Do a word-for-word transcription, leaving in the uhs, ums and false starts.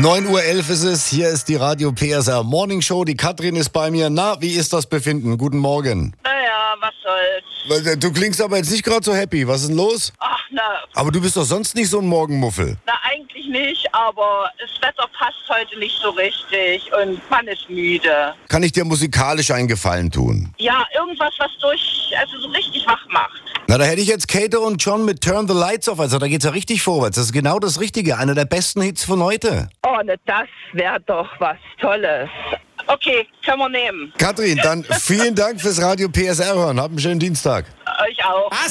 neun Uhr elf ist es, hier ist die Radio P S R Morning Show. Die Katrin ist bei mir. Na, wie ist das Befinden? Guten Morgen. Naja, was soll's. Du klingst aber jetzt nicht gerade so happy. Was ist denn los? Ach, na, Aber du bist doch sonst nicht so ein Morgenmuffel. na eigentlich nicht, aber das Wetter passt heute nicht so richtig und man ist müde. Kann ich dir musikalisch einen Gefallen tun? Ja, irgendwas, was durch, also so richtig wach macht. Na, da hätte ich jetzt Kato und John mit Turn the Lights Off. Also da geht's ja richtig vorwärts. Das ist genau das Richtige. Einer der besten Hits von heute. Oh, ne, das wäre doch was Tolles. Okay, können wir nehmen. Katrin, dann vielen Dank fürs Radio P S R hören. Hab einen schönen Dienstag. Euch auch.